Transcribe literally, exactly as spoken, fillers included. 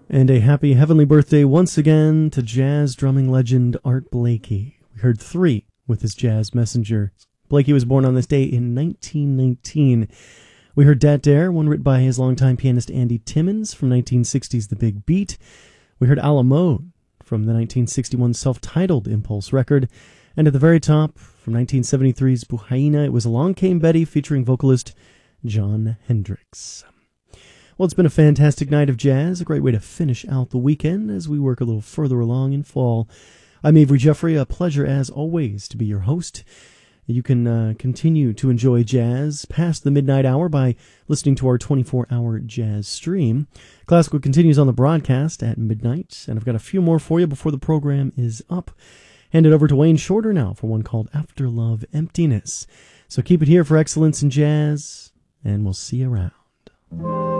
And a happy heavenly birthday once again to jazz drumming legend Art Blakey. We heard Three with his Jazz Messenger. Blakey was born on this day in nineteen nineteen. We heard Dat Dare, one written by his longtime pianist Andy Timmons from nineteen sixty's The Big Beat. We heard A La Mode from the nineteen sixty-one self-titled Impulse record. And at the very top, from nineteen seventy-three's Buhaina, it was Along Came Betty featuring vocalist Jon Hendricks. Well, it's been a fantastic night of jazz, a great way to finish out the weekend as we work a little further along in fall. I'm Avery Jeffrey, a pleasure as always to be your host. You can uh, continue to enjoy jazz past the midnight hour by listening to our twenty-four hour jazz stream. Classical continues on the broadcast at midnight, and I've got a few more for you before the program is up. Hand it over to Wayne Shorter now for one called After Love Emptiness. So keep it here for excellence in jazz, and we'll see you around.